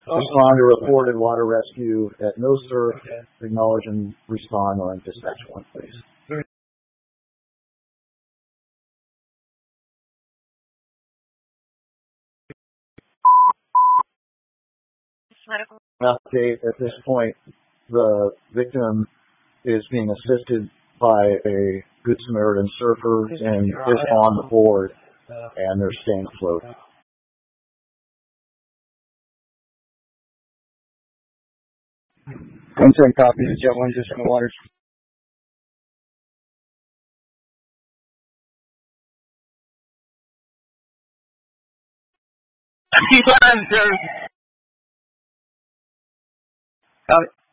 Responder reported water rescue at no surf. Acknowledge and respond on dispatch 1, please. Update at this point, the victim is being assisted by a Good Samaritan surfer and is on the board, and they're staying afloat. I'm sorry, copy. Jet 1 just in the waters. Copy.